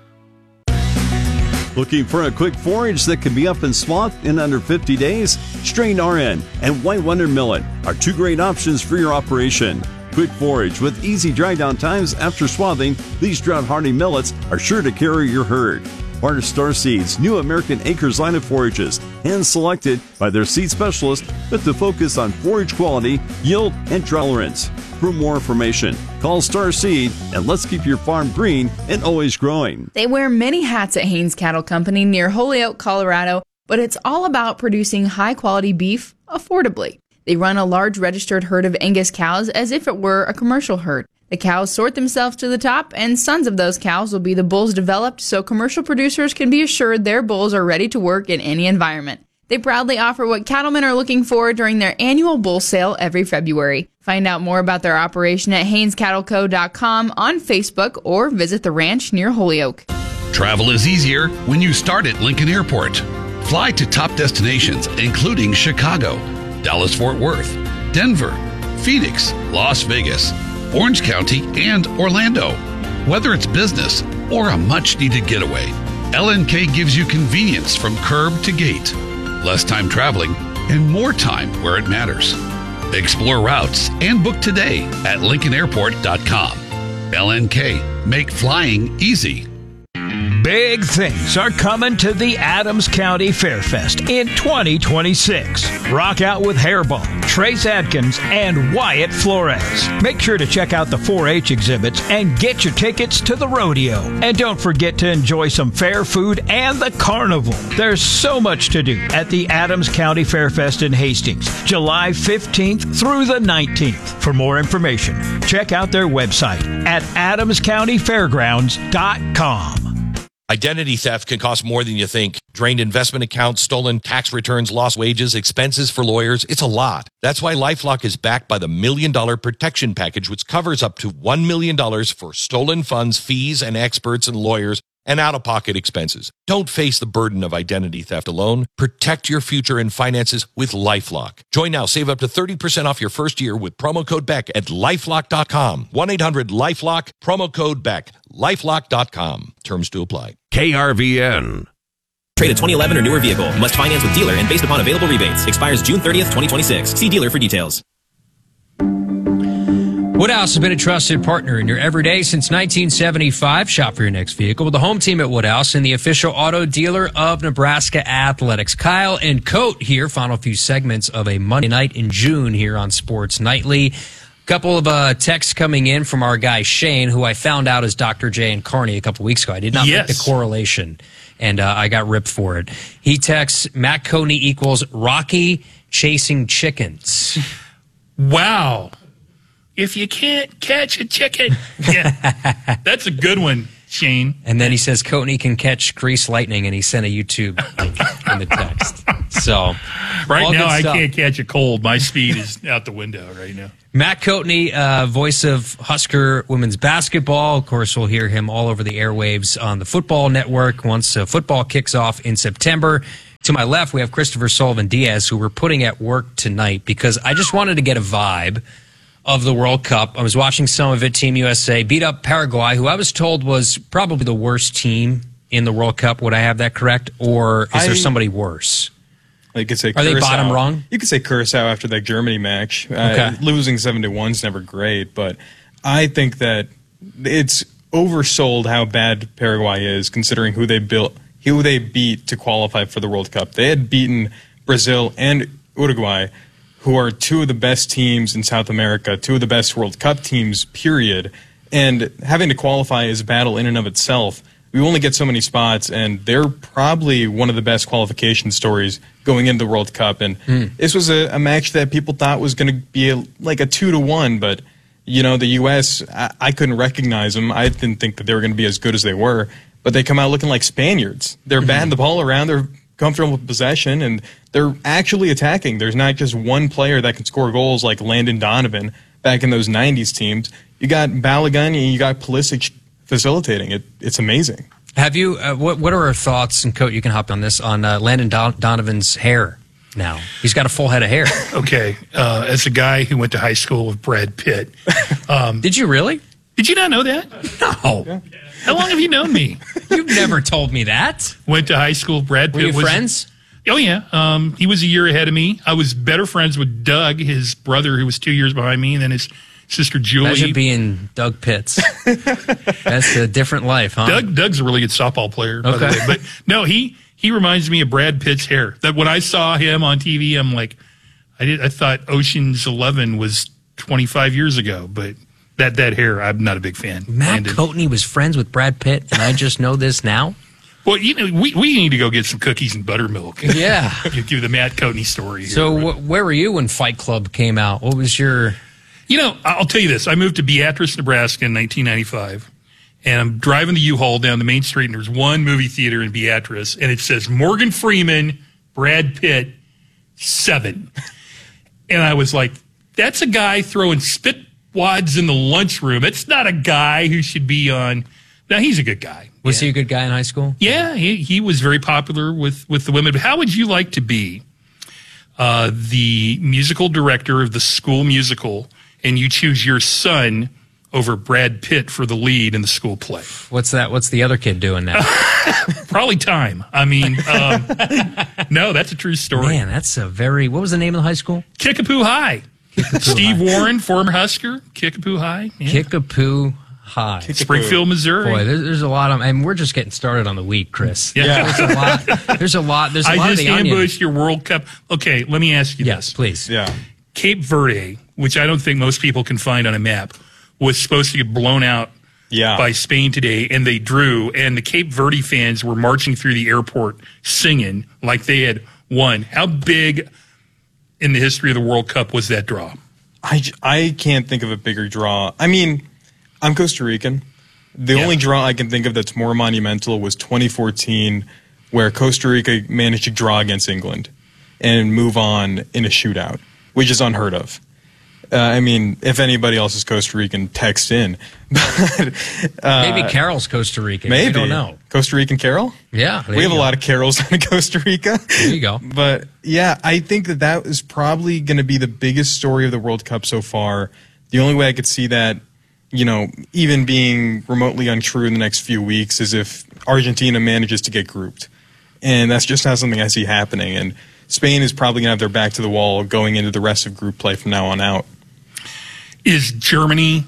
Looking for a quick forage that can be up in swath in under fifty days? Strain R N and White Wonder Millet are two great options for your operation. Quick forage with easy dry down times after swathing, these drought-hardy millets are sure to carry your herd. Part of Star Seeds' new American Acres line of forages, hand-selected by their seed specialist with the focus on forage quality, yield, and tolerance. For more information, call Star Seed and let's keep your farm green and always growing. They wear many hats at Haynes Cattle Company near Holyoke, Colorado, but it's all about producing high-quality beef affordably. They run a large registered herd of Angus cows as if it were a commercial herd. The cows sort themselves to the top, and sons of those cows will be the bulls developed so commercial producers can be assured their bulls are ready to work in any environment. They proudly offer what cattlemen are looking for during their annual bull sale every February. Find out more about their operation at Haynes Cattle Co dot com on Facebook or visit the ranch near Holyoke. Travel is easier when you start at Lincoln Airport. Fly to top destinations including Chicago, Dallas-Fort Worth, Denver, Phoenix, Las Vegas, Orange County, and Orlando. Whether it's business or a much-needed getaway, L N K gives you convenience from curb to gate, less time traveling, and more time where it matters. Explore routes and book today at lincoln airport dot com. L N K, make flying easy. Big things are coming to the Adams County Fairfest in twenty twenty-six. Rock out with Hairball, Trace Adkins, and Wyatt Flores. Make sure to check out the four H exhibits and get your tickets to the rodeo. And don't forget to enjoy some fair food and the carnival. There's so much to do at the Adams County Fairfest in Hastings, July fifteenth through the nineteenth. For more information, check out their website at adams county fairgrounds dot com. Identity theft can cost more than you think. Drained investment accounts, stolen tax returns, lost wages, expenses for lawyers. It's a lot. That's why LifeLock is backed by the Million Dollar Protection Package, which covers up to one million dollars for stolen funds, fees, and experts and lawyers, and out-of-pocket expenses. Don't face the burden of identity theft alone. Protect your future and finances with LifeLock. Join now. Save up to thirty percent off your first year with promo code Beck at lifelock dot com. one eight hundred LifeLock, promo code Beck. lifelock dot com. Terms to apply. K R V N. Trade a twenty eleven or newer vehicle. Must finance with dealer and based upon available rebates. Expires June thirtieth, twenty twenty-six. See dealer for details. Woodhouse has been a trusted partner in your everyday since nineteen seventy-five. Shop for your next vehicle with the home team at Woodhouse and the official auto dealer of Nebraska Athletics. Kyle and Coat here. Final few segments of a Monday night in June here on Sports Nightly. Couple of uh, texts coming in from our guy Shane, who I found out is Doctor J and Carney a couple weeks ago. I did not yes. make the correlation, and uh, I got ripped for it. He texts, Matt Coney equals Rocky chasing chickens. Wow. If you can't catch a chicken. Yeah, that's a good one, Shane. And then he says Coatney can catch grease lightning, and he sent a YouTube link in the text. So, right now I can't catch a cold. My speed is out the window right now. Matt Coatney, uh, voice of Husker women's basketball. Of course, we'll hear him all over the airwaves on the Football Network once uh, football kicks off in September. To my left, we have Christopher Sullivan Diaz, who we're putting at work tonight because I just wanted to get a vibe of the World Cup. I was watching some of it. Team U S A beat up Paraguay, who I was told was probably the worst team in the World Cup. Would I have that correct? Or is I, there somebody worse? You could say Are Curacao. they bottom rung? You could say Curacao after that Germany match. Okay. Uh, losing seven to one is never great, but I think that it's oversold how bad Paraguay is, considering who they built, who they beat to qualify for the World Cup. They had beaten Brazil and Uruguay, who are two of the best teams in South America, two of the best World Cup teams, period. And having to qualify is a battle in and of itself. We only get so many spots, and they're probably one of the best qualification stories going into the World Cup. And mm. this was a, a match that people thought was going to be a, like a two to one, but you know the U S I, I couldn't recognize them. I didn't think that they were going to be as good as they were, but they come out looking like Spaniards. They're mm-hmm. batting the ball around. They're comfortable with possession, and they're actually attacking. There's not just one player that can score goals like Landon Donovan back in those nineties teams. You got Balogun and you got Pulisic facilitating. It, it's amazing. Have you, uh, what, what are our thoughts, and Coat, you can hop on this, on uh, Landon Don- Donovan's hair now? He's got a full head of hair. Okay. Uh, as a guy who went to high school with Brad Pitt. Um, Did you really? Did you not know that? No. Yeah. How long have you known me? You've never told me that. Went to high school. Brad Pitt Were you was friends? Oh, yeah. Um, he was a year ahead of me. I was better friends with Doug, his brother, who was two years behind me, and then his sister Julie. Imagine being Doug Pitts. That's a different life, huh? Doug, Doug's a really good softball player, by okay. the way. But no, he he reminds me of Brad Pitt's hair. That when I saw him on T V, I'm like, I did. I thought Ocean's Eleven was twenty-five years ago, but that that hair, I'm not a big fan. Matt Coatney was friends with Brad Pitt, and I just know this now. Well, you know, we, we need to go get some cookies and buttermilk. Yeah. You do the Matt Coatney story. Here, so wh- where were you when Fight Club came out? What was your... You know, I'll tell you this. I moved to Beatrice, Nebraska in nineteen ninety-five, and I'm driving the U-Haul down the main street, and there's one movie theater in Beatrice, and it says Morgan Freeman, Brad Pitt, seven. And I was like, that's a guy throwing spit wads in the lunchroom. It's not a guy who should be on... Now, he's a good guy. Was yeah. he a good guy in high school? Yeah, he, he was very popular with, with the women. But how would you like to be uh, the musical director of the school musical, and you choose your son over Brad Pitt for the lead in the school play? What's that? What's the other kid doing now? Probably time. I mean, um, no, that's a true story. Man, that's a very, what was the name of the high school? Kickapoo High. Kickapoo Steve High. Warren, former Husker, Kickapoo High. Yeah. Kickapoo High. Kickapoo. Springfield, Missouri. Boy, there's, there's a lot of, and we're just getting started on the week, Chris. Yeah. yeah. There's a lot. There's a lot. There's a I lot just of the ambushed onion. your World Cup. Okay, let me ask you yes, this. please. Yeah. Cape Verde, which I don't think most people can find on a map, was supposed to get blown out yeah. by Spain today, and they drew, and the Cape Verde fans were marching through the airport singing like they had won. How big in the history of the World Cup was that draw? I, I can't think of a bigger draw. I mean, I'm Costa Rican. The yeah. only draw I can think of that's more monumental was twenty fourteen, where Costa Rica managed to draw against England and move on in a shootout, which is unheard of. Uh, I mean, if anybody else is Costa Rican, text in. but, uh, maybe Carol's Costa Rican. Maybe. I don't know. Costa Rican Carol? Yeah. We have a lot of Carols in Costa Rica. There you go. But, yeah, I think that that is probably going to be the biggest story of the World Cup so far. The only way I could see that, you know, even being remotely untrue in the next few weeks is if Argentina manages to get grouped. And that's just not something I see happening. And Spain is probably going to have their back to the wall going into the rest of group play from now on out. Is Germany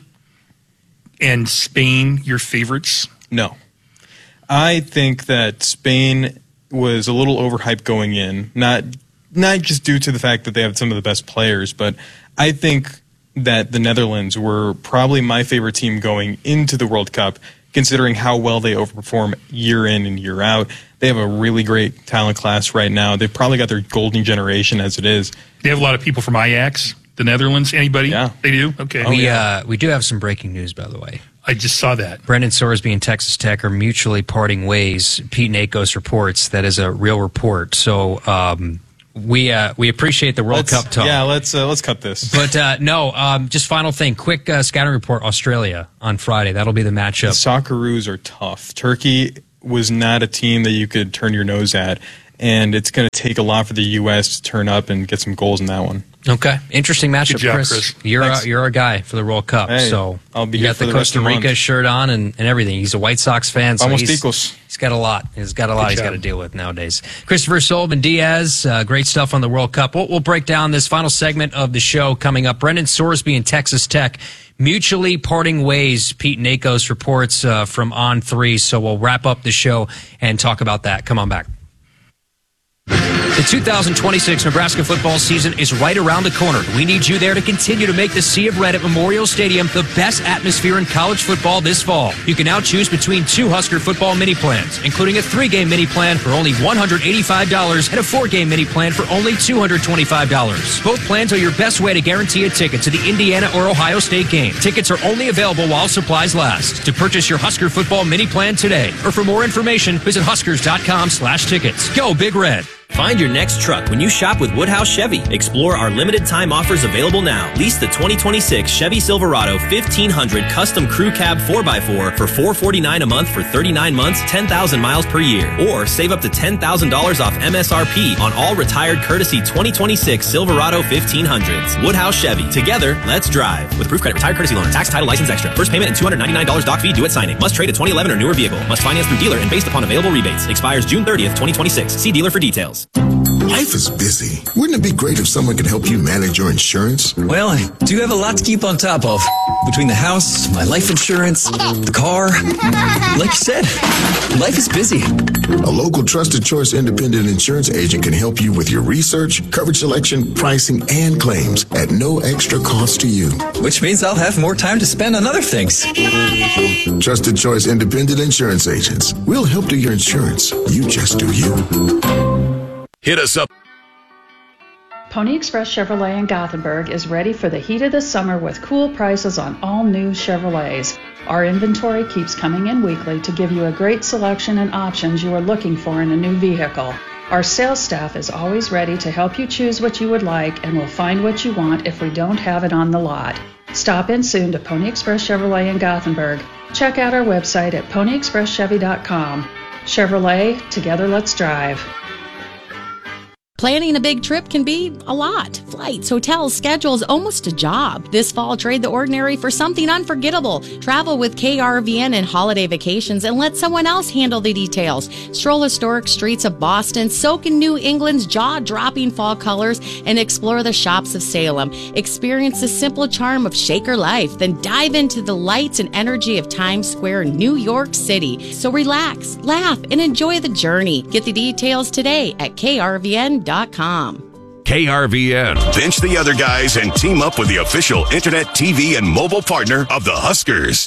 and Spain your favorites? No. I think that Spain was a little overhyped going in, not not just due to the fact that they have some of the best players, but I think that the Netherlands were probably my favorite team going into the World Cup, considering how well they overperform year in and year out. They have a really great talent class right now. They've probably got their golden generation as it is. They have a lot of people from Ajax. The Netherlands? Anybody? Yeah. They do? Okay. We, uh, we do have some breaking news, by the way. I just saw that. Brendan Sorsby and Texas Tech are mutually parting ways. Pete Nakos reports that is a real report. So um, we uh, we appreciate the World let's, Cup talk. Yeah, let's uh, let's cut this. But uh, no, um, just final thing. Quick uh, scouting report, Australia on Friday. That'll be the matchup. The Socceroos are tough. Turkey was not a team that you could turn your nose at. And it's going to take a lot for the U S to turn up and get some goals in that one. Okay, interesting matchup, job, Chris. Chris. You're a, you're our guy for the World Cup, hey, so I'll be you here got for the, the rest Costa of the Rica month. shirt on and, and everything. He's a White Sox fan, so Almost he's, equals. he's got a lot. He's got a lot Good he's job. got to deal with nowadays. Christopher Sullivan Diaz, uh, great stuff on the World Cup. We'll, we'll break down this final segment of the show coming up. Brendan Sorsby and Texas Tech mutually parting ways. Pete Nakos reports uh, from On three, so we'll wrap up the show and talk about that. Come on back. The two thousand twenty-six Nebraska football season is right around the corner. We need you there to continue to make the Sea of Red at Memorial Stadium the best atmosphere in college football this fall. You can now choose between two Husker football mini plans, including a three-game mini plan for only one hundred eighty-five dollars and a four-game mini plan for only two hundred twenty-five dollars. Both plans are your best way to guarantee a ticket to the Indiana or Ohio State game. Tickets are only available while supplies last. To purchase your Husker football mini plan today, or for more information, visit huskers.com slash tickets. Go Big Red. Find your next truck when you shop with Woodhouse Chevy. Explore our limited time offers available now. Lease the twenty twenty-six Chevy Silverado fifteen hundred Custom Crew Cab four by four for four hundred forty-nine dollars a month for thirty-nine months, ten thousand miles per year. Or save up to ten thousand dollars off M S R P on all retired courtesy twenty twenty-six Silverado fifteen hundreds. Woodhouse Chevy. Together, let's drive. With proof credit, retired courtesy loaner, tax, title, license extra. First payment and two hundred ninety-nine dollars doc fee due at signing. Must trade a twenty eleven or newer vehicle. Must finance through dealer and based upon available rebates. Expires June thirtieth, twenty twenty-six. See dealer for details. Life is busy. Wouldn't it be great if someone could help you manage your insurance? Well, I do have a lot to keep on top of. Between the house, my life insurance, the car. Like you said, life is busy. A local Trusted Choice independent insurance agent can help you with your research, coverage selection, pricing, and claims at no extra cost to you. Which means I'll have more time to spend on other things. Trusted Choice independent insurance agents. We'll help do your insurance. You just do you. Hit us up. Pony Express Chevrolet in Gothenburg is ready for the heat of the summer with cool prices on all new Chevrolets. Our inventory keeps coming in weekly to give you a great selection and options you are looking for in a new vehicle. Our sales staff is always ready to help you choose what you would like and will find what you want if we don't have it on the lot. Stop in soon to Pony Express Chevrolet in Gothenburg. Check out our website at pony express chevy dot com. Chevrolet, together let's drive. Planning a big trip can be a lot. Flights, hotels, schedules, almost a job. This fall, trade the ordinary for something unforgettable. Travel with K R V N and holiday vacations and let someone else handle the details. Stroll historic streets of Boston, soak in New England's jaw-dropping fall colors, and explore the shops of Salem. Experience the simple charm of Shaker life, then dive into the lights and energy of Times Square, New York City. So relax, laugh, and enjoy the journey. Get the details today at K R V N dot com. K R V N. Bench the other guys and team up with the official internet, T V, and mobile partner of the Huskers.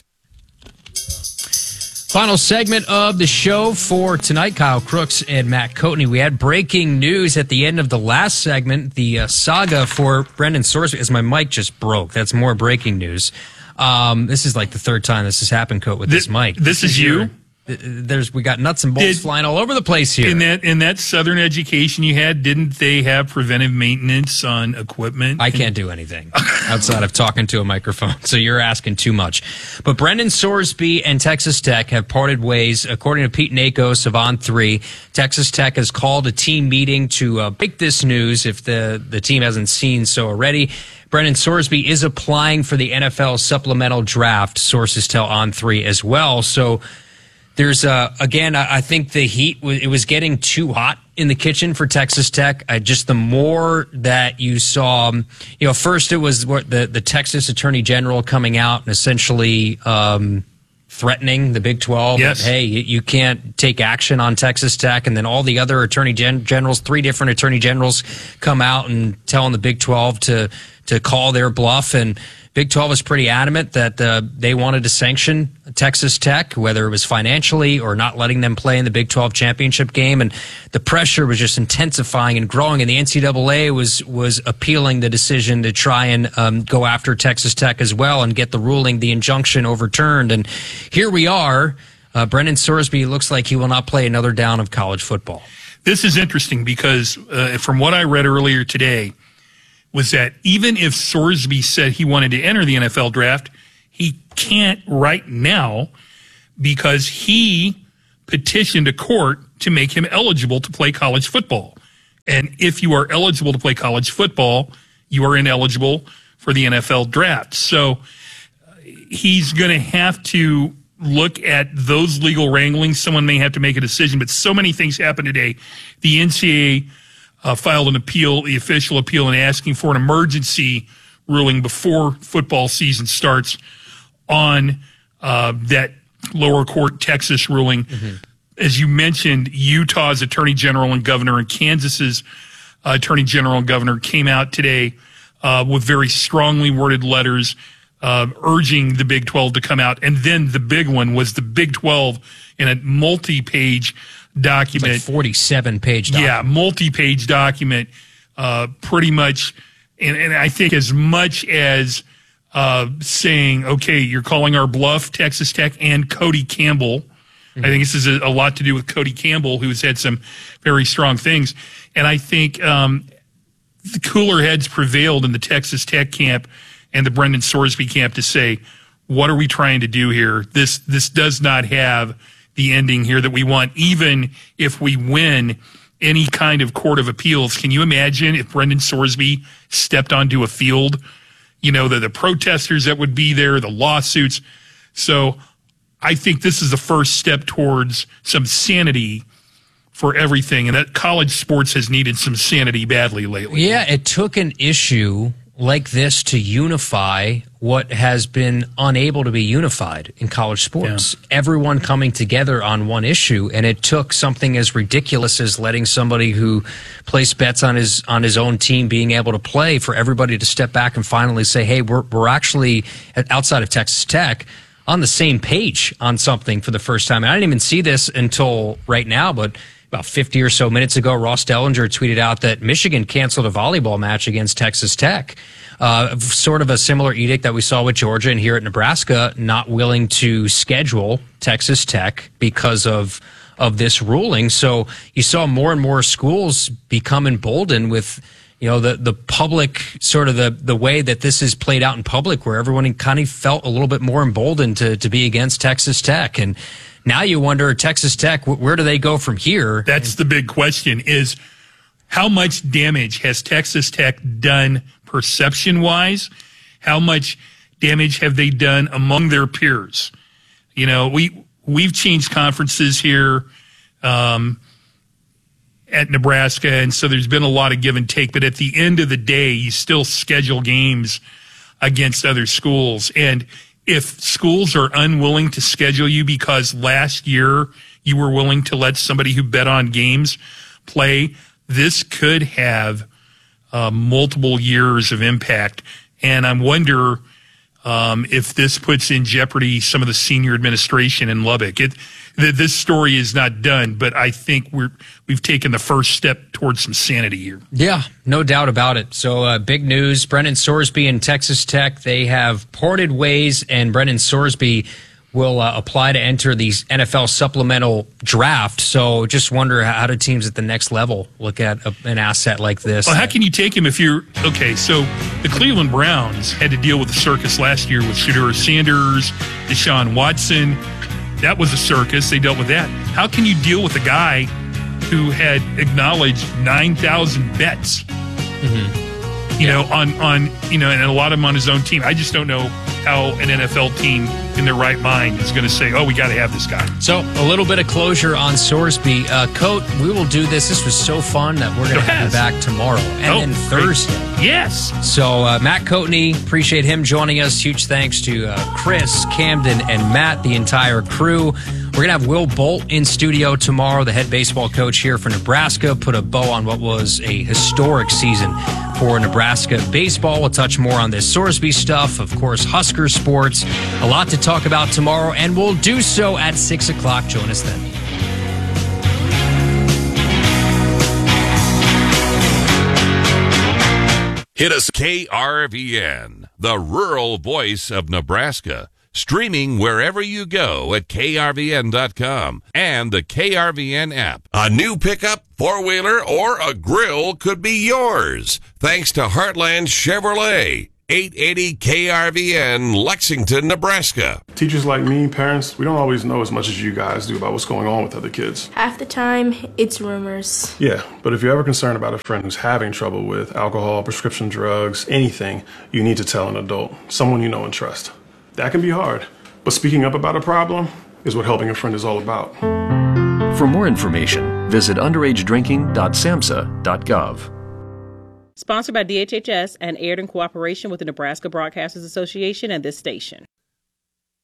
Final segment of the show for tonight. Kyle Crooks and Matt Coatney. We had breaking news at the end of the last segment. The uh, saga for Brendan Sorsby, as my mic just broke. That's more breaking news. Um, this is like the third time this has happened, Coat, with this, this mic. This, this is you? Your, There's we got nuts and bolts Did, flying all over the place here. In that in that Southern education you had, didn't they have preventive maintenance on equipment? I can't do anything outside of talking to a microphone, so you're asking too much. But Brendan Sorsby and Texas Tech have parted ways. According to Pete Nakos of On three, Texas Tech has called a team meeting to uh, break this news if the, the team hasn't seen so already. Brendan Sorsby is applying for the N F L supplemental draft, sources tell On three as well. So There's, uh, again, I think the heat, it was getting too hot in the kitchen for Texas Tech. I, just the more that you saw, you know, first it was what the, the Texas Attorney General coming out and essentially um, threatening the Big twelve. Yes. Hey, you can't take action on Texas Tech. And then all the other Attorney Gen- Generals, three different Attorney Generals come out and telling the Big twelve to, to call their bluff. And Big twelve was pretty adamant that uh, they wanted to sanction Texas Tech, whether it was financially or not letting them play in the Big twelve championship game. And the pressure was just intensifying and growing. And the N C double A was was appealing the decision to try and um, go after Texas Tech as well and get the ruling, the injunction overturned. And here we are. Uh, Brendan Sorsby looks like he will not play another down of college football. This is interesting because uh, from what I read earlier today, was that even if Sorsby said he wanted to enter the N F L draft, he can't right now because he petitioned a court to make him eligible to play college football. And if you are eligible to play college football, you are ineligible for the N F L draft. So he's going to have to look at those legal wranglings. Someone may have to make a decision, but so many things happened today. The N C double A Uh, filed an appeal, the official appeal, and asking for an emergency ruling before football season starts on uh, that lower court Texas ruling. Mm-hmm. As you mentioned, Utah's Attorney General and Governor and Kansas's uh, Attorney General and Governor came out today uh, with very strongly worded letters uh, urging the Big twelve to come out. And then the big one was the Big twelve in a multi-page document. It's like forty-seven page document. Yeah, multi-page document, uh, pretty much. And, and I think as much as uh, saying, okay, you're calling our bluff, Texas Tech, and Cody Campbell. Mm-hmm. I think this is a, a lot to do with Cody Campbell, who's had some very strong things. And I think um, the cooler heads prevailed in the Texas Tech camp and the Brendan Sorsby camp to say, what are we trying to do here? This this does not have the ending here that we want, even if we win any kind of court of appeals. Can you imagine if Brendan Sorsby stepped onto a field? You know, the, the protesters that would be there, the lawsuits. So I think this is the first step towards some sanity for everything. And that college sports has needed some sanity badly lately. Yeah, it took an issue like this to unify what has been unable to be unified in college sports. Yeah. Everyone coming together on one issue, and it took something as ridiculous as letting somebody who placed bets on his on his own team being able to play for everybody to step back and finally say, hey, we're we're actually, outside of Texas Tech, on the same page on something for the first time. And I didn't even see this until right now, but about fifty or so minutes ago, Ross Dellinger tweeted out that Michigan canceled a volleyball match against Texas Tech. Uh, sort of a similar edict that we saw with Georgia and here at Nebraska, not willing to schedule Texas Tech because of of this ruling. So you saw more and more schools become emboldened with, you know, the, the public, sort of the, the way that this is played out in public, where everyone kind of felt a little bit more emboldened to, to be against Texas Tech. And now you wonder, Texas Tech, where do they go from here? That's the big question, is how much damage has Texas Tech done perception-wise? How much damage have they done among their peers? You know, we, we've changed conferences here um, at Nebraska, and so there's been a lot of give and take. But at the end of the day, you still schedule games against other schools. And if schools are unwilling to schedule you because last year you were willing to let somebody who bet on games play, this could have uh, multiple years of impact. And I wonder um, if this puts in jeopardy some of the senior administration in Lubbock. It, th- this story is not done, but I think we're, we've taken the first step towards some sanity here. Yeah, no doubt about it. So uh, big news, Brendan Sorsby and Texas Tech, they have parted ways, and Brendan Sorsby will uh, apply to enter the N F L supplemental draft. So just wonder how do teams at the next level look at a, an asset like this? Well, how can you take him if you're – okay, so the Cleveland Browns had to deal with the circus last year with Shedeur Sanders, Deshaun Watson. That was a circus. They dealt with that. How can you deal with a guy who had acknowledged nine thousand bets, mm-hmm. you yeah. know, on, on – you know, and a lot of them on his own team? I just don't know how an N F L team in their right mind is going to say, oh, we got to have this guy. So a little bit of closure on Sorsby. Uh, Coat, we will do this. This was so fun that we're going to have you back tomorrow and oh, then Thursday. Great. Yes. So uh, Matt Coatney, appreciate him joining us. Huge thanks to uh, Chris, Camden, and Matt, the entire crew. We're going to have Will Bolt in studio tomorrow, the head baseball coach here for Nebraska. Put a bow on what was a historic season for Nebraska baseball. We'll touch more on this Sorsby stuff, of course, Husker sports. A lot to talk about tomorrow, and we'll do so at six o'clock. Join us then. Hit us K R V N, the rural voice of Nebraska. Streaming wherever you go at K R V N dot com and the K R V N app. A new pickup, four-wheeler, or a grill could be yours. Thanks to Heartland Chevrolet. eight eighty K R V N, Lexington, Nebraska. Teachers like me, parents, we don't always know as much as you guys do about what's going on with other kids. Half the time, it's rumors. Yeah, but if you're ever concerned about a friend who's having trouble with alcohol, prescription drugs, anything, you need to tell an adult, someone you know and trust. That can be hard, but speaking up about a problem is what helping a friend is all about. For more information, visit underage drinking dot samhsa dot gov. Sponsored by D H H S and aired in cooperation with the Nebraska Broadcasters Association and this station.